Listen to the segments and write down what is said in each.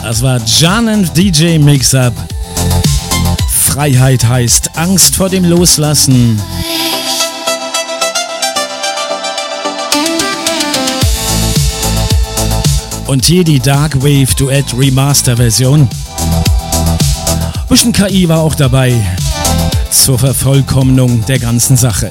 Das war Jan and DJ Mix-Up. Freiheit heißt Angst vor dem Loslassen. Und hier die Dark Wave Duett Remaster Version. Bisschen KI war auch dabei zur Vervollkommnung der ganzen Sache.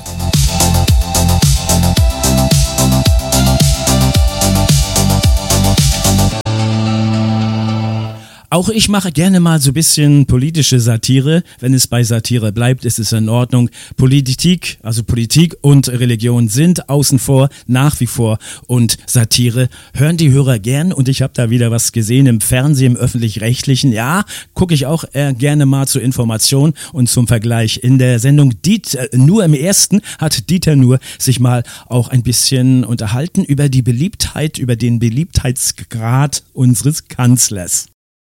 Auch ich mache gerne mal so ein bisschen politische Satire. Wenn es bei Satire bleibt, ist es in Ordnung. Politik und Religion sind außen vor, nach wie vor. Und Satire hören die Hörer gern. Und ich habe da wieder was gesehen im Fernsehen, im Öffentlich-Rechtlichen. Ja, gucke ich auch gerne mal zur Information und zum Vergleich. In der Sendung Nur im Ersten hat Dieter Nuhr sich mal auch ein bisschen unterhalten über die Beliebtheit, über den Beliebtheitsgrad unseres Kanzlers.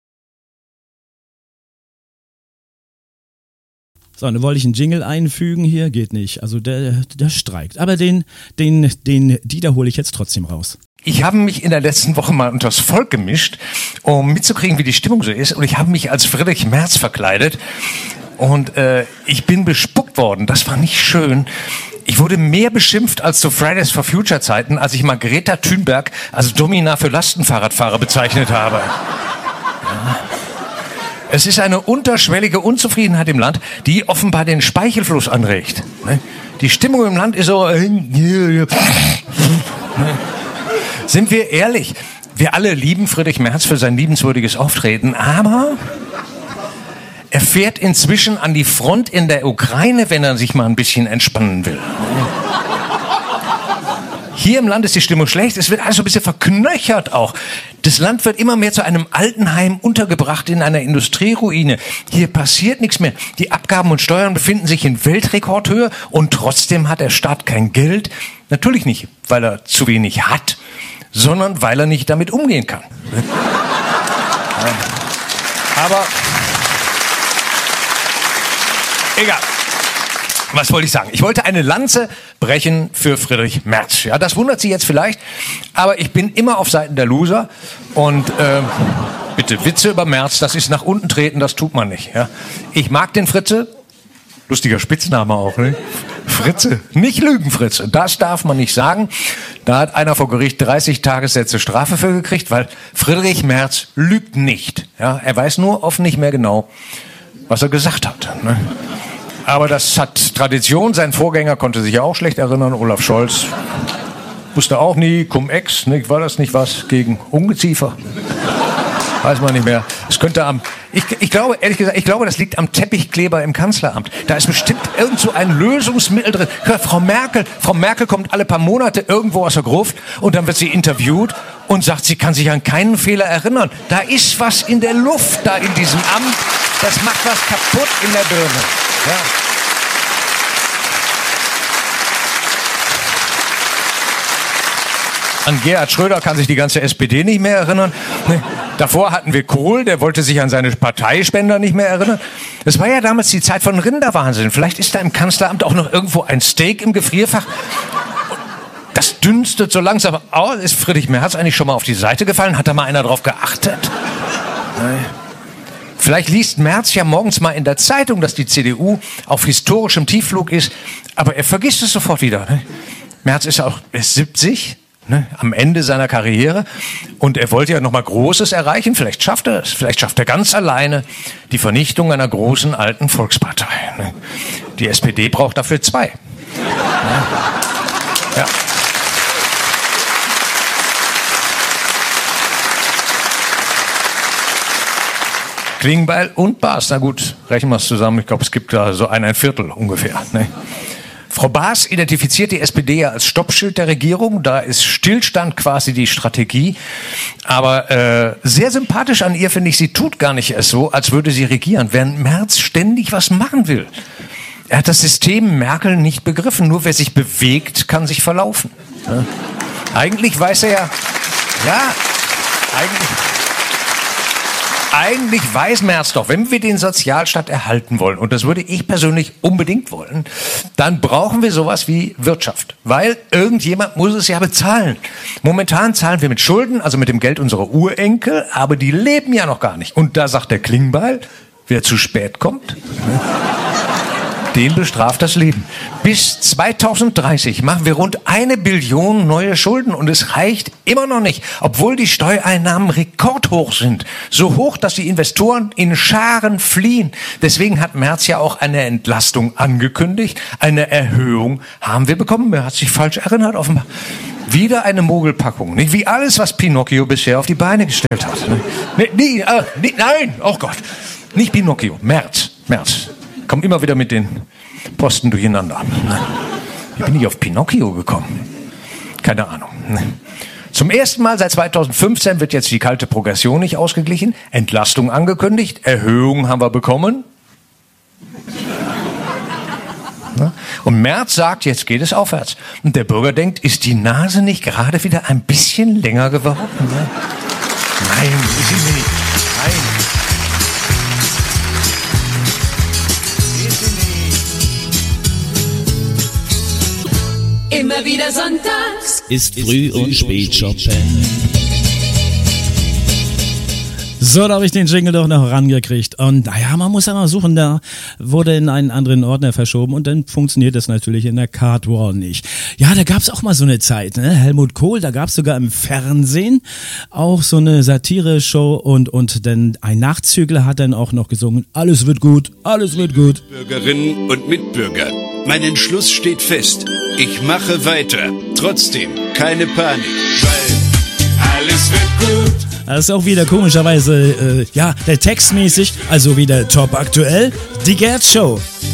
So, dann wollte ich einen Jingle einfügen hier, geht nicht. Also der streikt. Aber den Dieter hole ich jetzt trotzdem raus. Ich habe mich in der letzten Woche mal unters Volk gemischt, um mitzukriegen, wie die Stimmung so ist. Und ich habe mich als Friedrich Merz verkleidet. Und ich bin bespuckt worden. Das war nicht schön. Ich wurde mehr beschimpft als zu Fridays for Future Zeiten, als ich mal Greta Thunberg als Domina für Lastenfahrradfahrer bezeichnet habe. Ja. Es ist eine unterschwellige Unzufriedenheit im Land, die offenbar den Speichelfluss anregt. Die Stimmung im Land ist so... Sind wir ehrlich? Wir alle lieben Friedrich Merz für sein liebenswürdiges Auftreten, aber er fährt inzwischen an die Front in der Ukraine, wenn er sich mal ein bisschen entspannen will. Hier im Land ist die Stimmung schlecht, es wird alles so ein bisschen verknöchert auch. Das Land wird immer mehr zu einem Altenheim untergebracht in einer Industrieruine. Hier passiert nichts mehr. Die Abgaben und Steuern befinden sich in Weltrekordhöhe und trotzdem hat der Staat kein Geld. Natürlich nicht, weil er zu wenig hat, sondern weil er nicht damit umgehen kann. Aber egal. Was wollte ich sagen? Ich wollte eine Lanze brechen für Friedrich Merz. Ja, das wundert Sie jetzt vielleicht, aber ich bin immer auf Seiten der Loser. Und bitte, Witze über Merz, das ist nach unten treten, das tut man nicht. Ja. Ich mag den Fritze. Lustiger Spitzname auch, ne? Fritze. Nicht Lügenfritze. Das darf man nicht sagen. Da hat einer vor Gericht 30 Tagessätze Strafe für gekriegt, weil Friedrich Merz lügt nicht. Ja, er weiß nur oft nicht mehr genau, was er gesagt hat. Ne? Aber das hat Tradition. Sein Vorgänger konnte sich ja auch schlecht erinnern. Olaf Scholz wusste auch nie. Cum-Ex, ne? War das nicht was gegen Ungeziefer? Weiß man nicht mehr. Es könnte ich glaube, ehrlich gesagt, das liegt am Teppichkleber im Kanzleramt. Da ist bestimmt irgend so ein Lösungsmittel drin. Frau Merkel kommt alle paar Monate irgendwo aus der Gruft und dann wird sie interviewt und sagt, sie kann sich an keinen Fehler erinnern. Da ist was in der Luft da in diesem Amt. Das macht was kaputt in der Birne. Ja. An Gerhard Schröder kann sich die ganze SPD nicht mehr erinnern. Nee. Davor hatten wir Kohl, der wollte sich an seine Parteispender nicht mehr erinnern. Das war ja damals die Zeit von Rinderwahnsinn. Vielleicht ist da im Kanzleramt auch noch irgendwo ein Steak im Gefrierfach. Das dünstet so langsam. Oh, ist Friedrich Merz eigentlich schon mal auf die Seite gefallen? Hat da mal einer drauf geachtet? Nein. Vielleicht liest Merz ja morgens mal in der Zeitung, dass die CDU auf historischem Tiefflug ist. Aber er vergisst es sofort wieder. Ne? Merz ist 70. Ne, am Ende seiner Karriere und er wollte ja noch mal Großes erreichen. Vielleicht schafft er es. Vielleicht schafft er ganz alleine die Vernichtung einer großen alten Volkspartei. Ne. Die SPD braucht dafür 2. Ja. Klingbeil und Baas. Na gut, rechnen wir es zusammen. Ich glaube, es gibt da so ein Viertel ungefähr. Ne. Frau Baas identifiziert die SPD ja als Stoppschild der Regierung. Da ist Stillstand quasi die Strategie. Aber sehr sympathisch an ihr finde ich, sie tut gar nicht erst so, als würde sie regieren, während Merz ständig was machen will. Er hat das System Merkel nicht begriffen. Nur wer sich bewegt, kann sich verlaufen. Ja. Eigentlich weiß er ja, eigentlich weiß Merz doch, wenn wir den Sozialstaat erhalten wollen, und das würde ich persönlich unbedingt wollen, dann brauchen wir sowas wie Wirtschaft. Weil irgendjemand muss es ja bezahlen. Momentan zahlen wir mit Schulden, also mit dem Geld unserer Urenkel, aber die leben ja noch gar nicht. Und da sagt der Klingbeil, wer zu spät kommt, den bestraft das Leben. Bis 2030 machen wir rund 1 Billion neue Schulden und es reicht immer noch nicht, obwohl die Steuereinnahmen rekordhoch sind. So hoch, dass die Investoren in Scharen fliehen. Deswegen hat Merz ja auch eine Entlastung angekündigt. Eine Erhöhung haben wir bekommen. Er hat sich falsch erinnert, offenbar. Wieder eine Mogelpackung. Nicht wie alles, was Pinocchio bisher auf die Beine gestellt hat. Nein, oh Gott. Nicht Pinocchio, Merz. Komm immer wieder mit den Posten durcheinander. Wie bin ich auf Pinocchio gekommen? Keine Ahnung. Zum ersten Mal seit 2015 wird jetzt die kalte Progression nicht ausgeglichen. Entlastung angekündigt. Erhöhung haben wir bekommen. Und Merz sagt, jetzt geht es aufwärts. Und der Bürger denkt, ist die Nase nicht gerade wieder ein bisschen länger geworden? Nein, ist sie nicht. Nein. Immer wieder sonntags ist früh und spät shoppen. So, da habe ich den Jingle doch noch rangekriegt. Und naja, man muss ja mal suchen, da wurde in einen anderen Ordner verschoben und dann funktioniert das natürlich in der Cardwall nicht. Ja, da gab's auch mal so eine Zeit, ne? Helmut Kohl, da gab's sogar im Fernsehen auch so eine Satire-Show und dann ein Nachzügler hat dann auch noch gesungen, alles wird gut, alles wird gut. Bürgerinnen und Mitbürger, mein Entschluss steht fest. Ich mache weiter. Trotzdem keine Panik, weil alles wird gut. Das ist auch wieder komischerweise, der textmäßig, also wieder top aktuell, die Gerd Show.